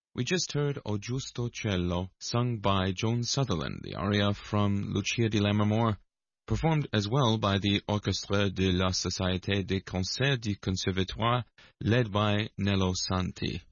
We just heard O Giusto Cielo, sung by Joan Sutherland, the aria from Lucia di Lammermoor, performed as well by the Orchestre de la Société des Concerts du Conservatoire, led by Nello Santi.